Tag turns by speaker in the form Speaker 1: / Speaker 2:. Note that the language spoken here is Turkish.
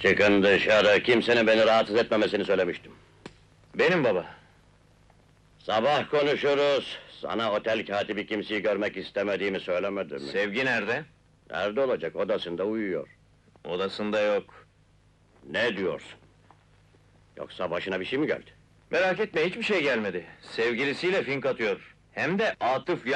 Speaker 1: Çıkın dışarı, kimsenin beni rahatsız etmemesini söylemiştim.
Speaker 2: Benim baba.
Speaker 1: Sabah konuşuruz. Sana otel katibi kimseyi görmek istemediğimi söylemedim mi?
Speaker 2: Sevgi nerede?
Speaker 1: Nerede olacak, odasında uyuyor.
Speaker 2: Odasında yok.
Speaker 1: Ne diyorsun? Yoksa başına bir şey mi geldi?
Speaker 2: Merak etme, hiçbir şey gelmedi. Sevgilisiyle fink atıyor. Hem de Atıf